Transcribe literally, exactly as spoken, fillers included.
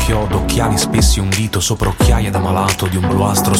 chiodo, occhiali spessi, un dito sopra occhiaie da malato di un bluastro